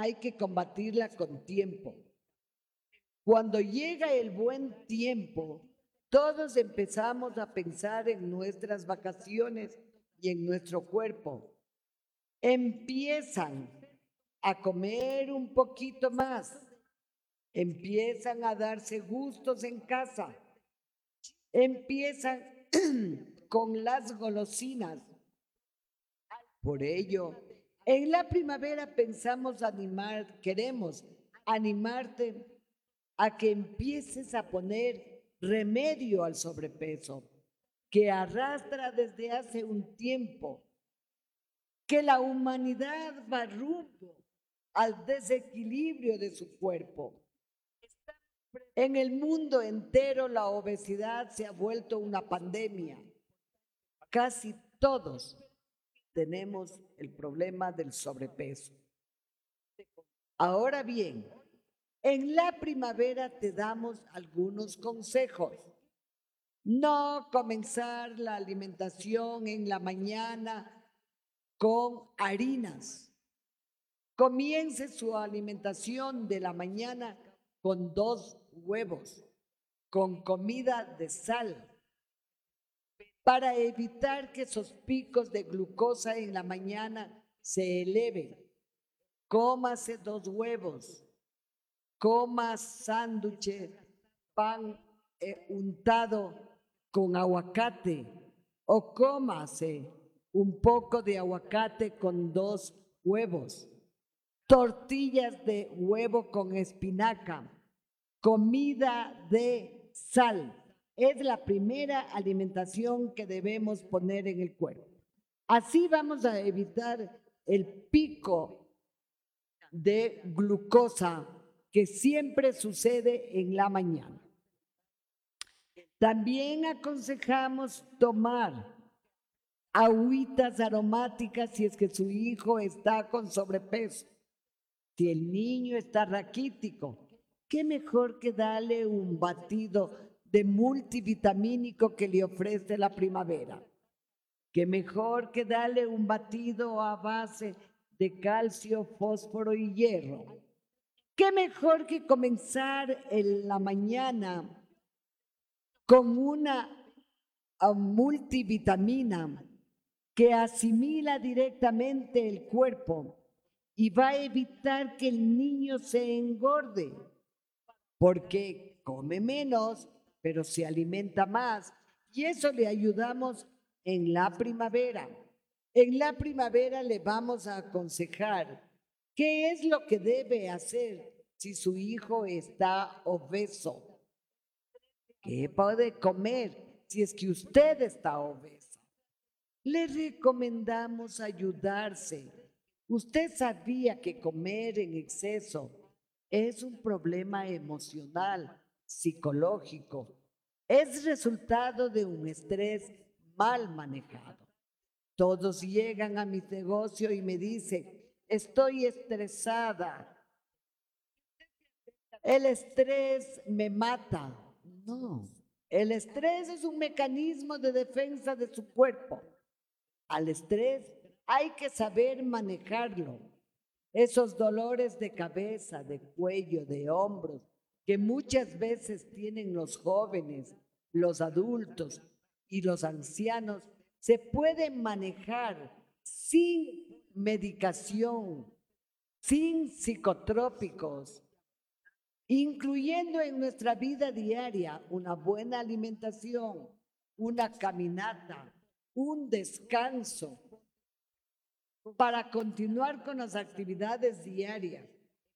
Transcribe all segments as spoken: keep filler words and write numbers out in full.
hay que combatirla con tiempo. Cuando llega el buen tiempo, todos empezamos a pensar en nuestras vacaciones y en nuestro cuerpo. Empiezan a comer un poquito más, empiezan a darse gustos en casa, empiezan con las golosinas. Por ello, en la primavera pensamos animar, queremos animarte a que empieces a poner remedio al sobrepeso que arrastra desde hace un tiempo, que la humanidad va rumbo al desequilibrio de su cuerpo. En el mundo entero la obesidad se ha vuelto una pandemia. Casi todos tenemos el problema del sobrepeso. Ahora bien, en la primavera te damos algunos consejos. No comenzar la alimentación en la mañana con harinas. Comience su alimentación de la mañana con dos huevos, con comida de sal, para evitar que esos picos de glucosa en la mañana se eleven. Cómase dos huevos, coma sándwiches, pan eh, untado con aguacate o cómase un poco de aguacate con dos huevos, tortillas de huevo con espinaca, comida de sal. Es la primera alimentación que debemos poner en el cuerpo. Así vamos a evitar el pico de glucosa que siempre sucede en la mañana. También aconsejamos tomar agüitas aromáticas si es que su hijo está con sobrepeso. Si el niño está raquítico, qué mejor que darle un batido de multivitamínico que le ofrece la primavera. Qué mejor que darle un batido a base de calcio, fósforo y hierro. Qué mejor que comenzar en la mañana con una multivitamina que asimila directamente el cuerpo y va a evitar que el niño se engorde, porque come menos, pero se alimenta más, y eso le ayudamos en la primavera. En la primavera le vamos a aconsejar qué es lo que debe hacer si su hijo está obeso. ¿Qué puede comer si es que usted está obeso? Le recomendamos ayudarse. Usted sabía que comer en exceso es un problema emocional, psicológico. Es resultado de un estrés mal manejado. Todos llegan a mi negocio y me dicen, estoy estresada. El estrés me mata. No, el estrés es un mecanismo de defensa de su cuerpo. Al estrés hay que saber manejarlo. Esos dolores de cabeza, de cuello, de hombros, que muchas veces tienen los jóvenes, los adultos y los ancianos, se pueden manejar sin medicación, sin psicotrópicos, incluyendo en nuestra vida diaria una buena alimentación, una caminata, un descanso para continuar con las actividades diarias.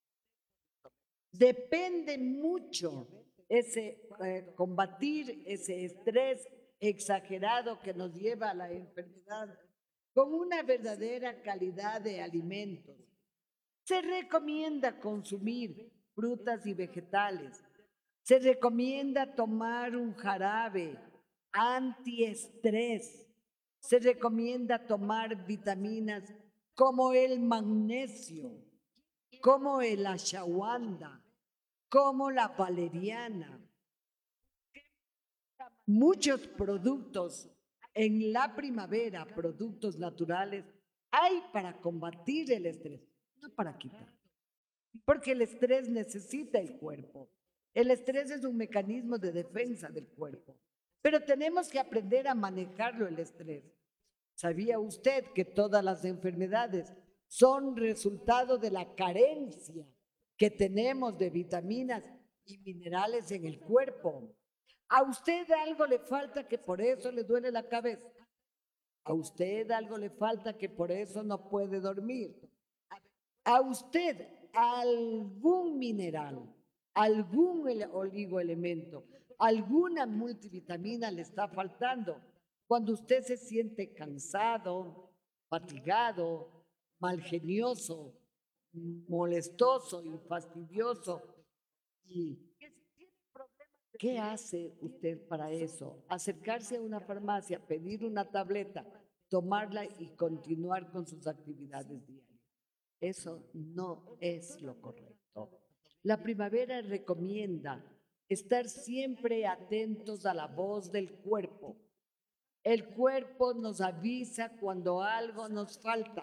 Depende mucho ese eh, combatir ese estrés exagerado que nos lleva a la enfermedad con una verdadera calidad de alimentos. Se recomienda consumir frutas y vegetales. Se recomienda tomar un jarabe antiestrés. Se recomienda tomar vitaminas como el magnesio, como el ashwagandha, como la valeriana. Muchos productos en la primavera, productos naturales, hay para combatir el estrés, no para quitar. porque el estrés necesita el cuerpo. El estrés es un mecanismo de defensa del cuerpo, pero tenemos que aprender a manejarlo el estrés. ¿Sabía usted que todas las enfermedades son resultado de la carencia que tenemos de vitaminas y minerales en el cuerpo? A usted algo le falta que por eso le duele la cabeza. A usted algo le falta que por eso no puede dormir. A usted algún mineral, algún oligoelemento, alguna multivitamina le está faltando. Cuando usted se siente cansado, fatigado, malgenioso, molestoso y fastidioso, y ¿qué hace usted para eso? Acercarse a una farmacia, pedir una tableta, tomarla y continuar con sus actividades diarias. Eso no es lo correcto. La primavera recomienda estar siempre atentos a la voz del cuerpo. El cuerpo nos avisa cuando algo nos falta.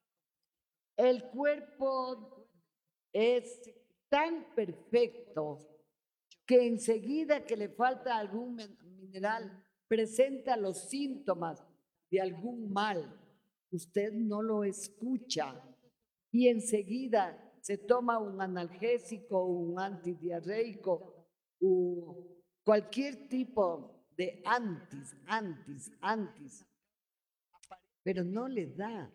El cuerpo es tan perfecto que enseguida que le falta algún mineral, presenta los síntomas de algún mal. Usted no lo escucha y enseguida se toma un analgésico, un antidiarreico o cualquier tipo de antis, antis, antis, pero no le da,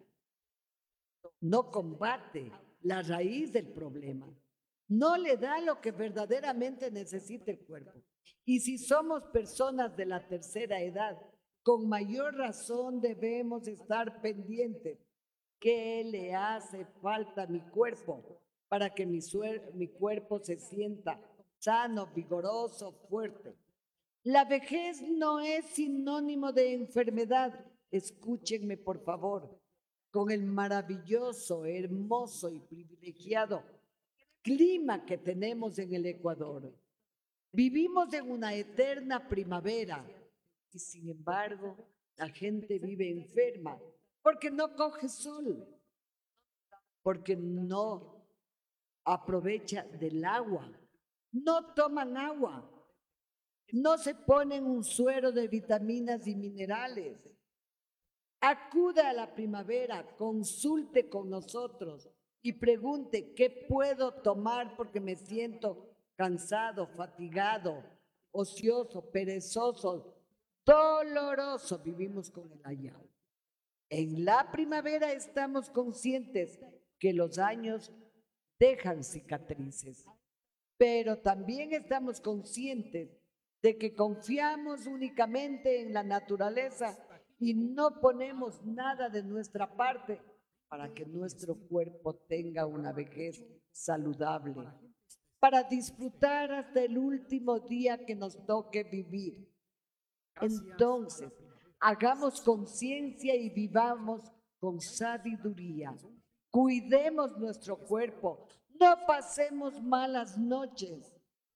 no combate la raíz del problema. No le da lo que verdaderamente necesita el cuerpo. Y si somos personas de la tercera edad, con mayor razón debemos estar pendientes. ¿Qué le hace falta a mi cuerpo para que mi, mi cuerpo se sienta sano, vigoroso, fuerte? La vejez no es sinónimo de enfermedad. Escúchenme, por favor, con el maravilloso, hermoso y privilegiado clima que tenemos en el Ecuador. Vivimos en una eterna primavera y sin embargo la gente vive enferma porque no coge sol, porque no aprovecha del agua, no toman agua, no se ponen un suero de vitaminas y minerales. Acuda a la primavera, consulte con nosotros y pregunte qué puedo tomar porque me siento cansado, fatigado, ocioso, perezoso, doloroso. Vivimos con el ayau. En la primavera estamos conscientes que los años dejan cicatrices, pero también estamos conscientes de que confiamos únicamente en la naturaleza y no ponemos nada de nuestra parte para que nuestro cuerpo tenga una vejez saludable, para disfrutar hasta el último día que nos toque vivir. Entonces, hagamos conciencia y vivamos con sabiduría. Cuidemos nuestro cuerpo, no pasemos malas noches,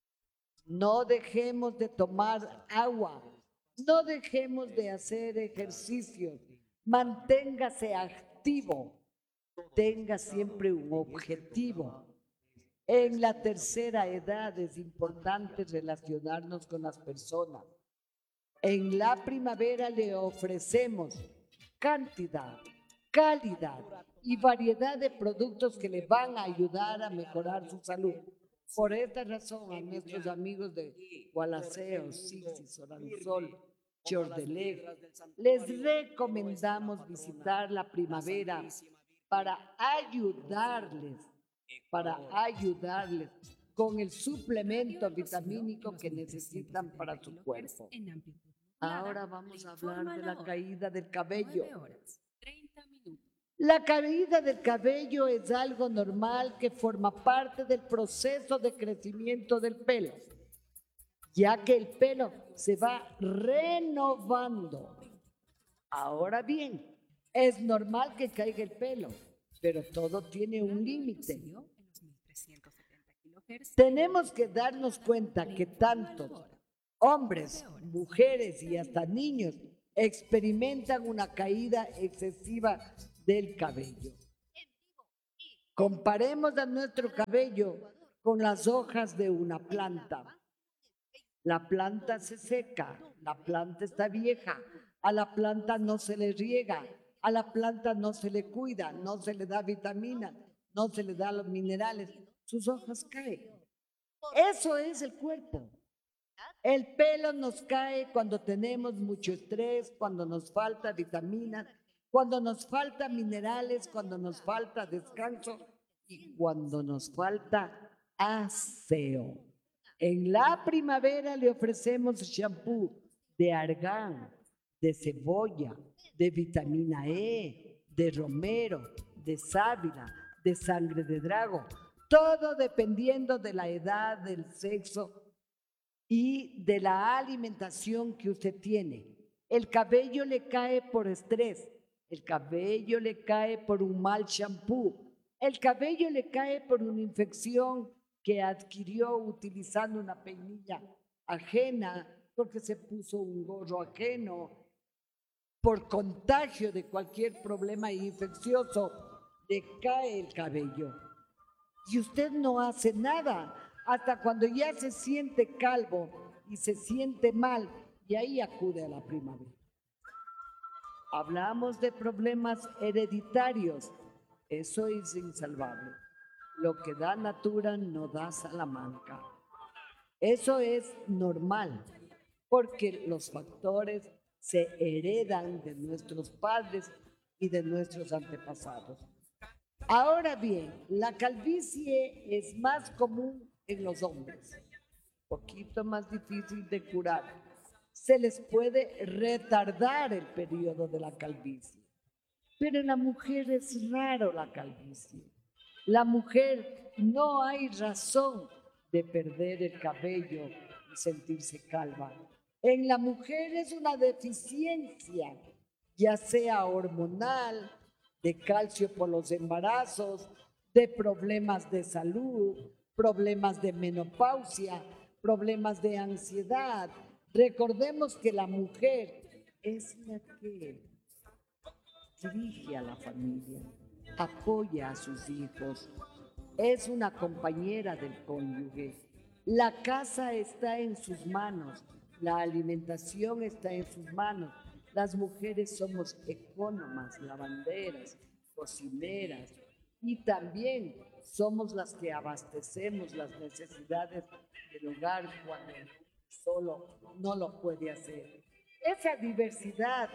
no dejemos de tomar agua, no dejemos de hacer ejercicio, manténgase activo, tenga siempre un objetivo. En la tercera edad es importante relacionarnos con las personas. En la primavera le ofrecemos cantidad, calidad y variedad de productos que le van a ayudar a mejorar su salud. Por esta razón, a nuestros amigos de Gualaceo, Sixis, Oranzol, Chordelé, les recomendamos visitar la primavera para ayudarles, para ayudarles con el suplemento vitamínico que necesitan para su cuerpo. Ahora vamos a hablar de la caída del cabello. La caída del cabello es algo normal que forma parte del proceso de crecimiento del pelo, ya que el pelo se va renovando. Ahora bien, es normal que caiga el pelo, pero todo tiene un límite. Tenemos que darnos cuenta que tantos hombres, mujeres y hasta niños experimentan una caída excesiva del cabello. Comparemos a nuestro cabello con las hojas de una planta. La planta se seca, la planta está vieja, a la planta no se le riega, a la planta no se le cuida, no se le da vitamina, no se le da los minerales, sus hojas caen. Eso es el cuerpo. El pelo nos cae cuando tenemos mucho estrés, cuando nos falta vitaminas, cuando nos falta minerales, cuando nos falta descanso y cuando nos falta aseo. En la primavera le ofrecemos shampoo de argán, de cebolla, de vitamina E, de romero, de sábila, de sangre de drago, todo dependiendo de la edad, del sexo y de la alimentación que usted tiene. El cabello le cae por estrés, el cabello le cae por un mal shampoo, el cabello le cae por una infección que adquirió utilizando una peinilla ajena, porque se puso un gorro ajeno, por contagio de cualquier problema infeccioso, le cae el cabello. Y usted no hace nada hasta cuando ya se siente calvo y se siente mal, y ahí acude a la primavera. Hablamos de problemas hereditarios, eso es insalvable. Lo que da natura no da Salamanca. Eso es normal, porque los factores se heredan de nuestros padres y de nuestros antepasados. Ahora bien, la calvicie es más común en los hombres, un poquito más difícil de curar. Se les puede retardar el periodo de la calvicie, pero en la mujer es raro la calvicie. La mujer no hay razón de perder el cabello y sentirse calva. En la mujer es una deficiencia, ya sea hormonal, de calcio por los embarazos, de problemas de salud, problemas de menopausia, problemas de ansiedad. Recordemos que la mujer es la que dirige a la familia, apoya a sus hijos, es una compañera del cónyuge. La casa está en sus manos, la alimentación está en sus manos. Las mujeres somos ecónomas, lavanderas, cocineras y también somos las que abastecemos las necesidades del hogar cuando solo no lo puede hacer. Esa diversidad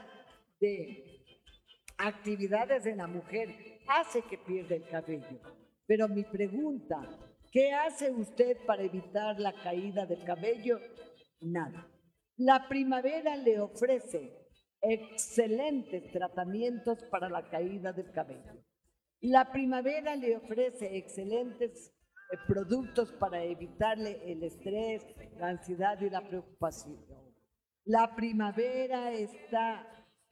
de actividades en la mujer hace que pierda el cabello. Pero mi pregunta, ¿qué hace usted para evitar la caída del cabello? Nada. La primavera le ofrece excelentes tratamientos para la caída del cabello. La primavera le ofrece excelentes eh, productos para evitarle el estrés, la ansiedad y la preocupación. La primavera está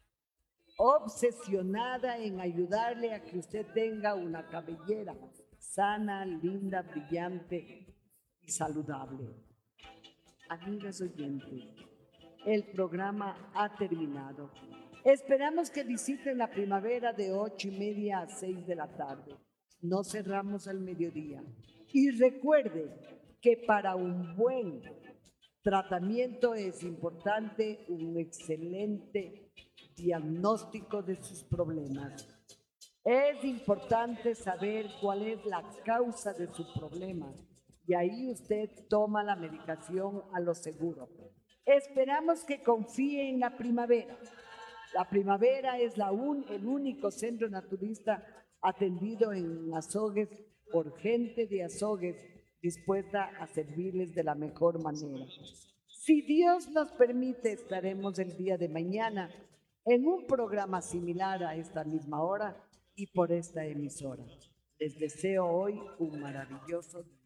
obsesionada en ayudarle a que usted tenga una cabellera sana, linda, brillante y saludable. Amigas oyentes, el programa ha terminado. Esperamos que visiten la primavera de ocho y media a seis de la tarde. No cerramos al mediodía. Y recuerde que para un buen tratamiento es importante un excelente diagnóstico de sus problemas. Es importante saber cuál es la causa de su problema y ahí usted toma la medicación a lo seguro. Esperamos que confíe en la primavera. La primavera es la un, el único centro naturista atendido en Azogues por gente de Azogues dispuesta a servirles de la mejor manera. Si Dios nos permite, estaremos el día de mañana en un programa similar a esta misma hora y por esta emisora. Les deseo hoy un maravilloso día.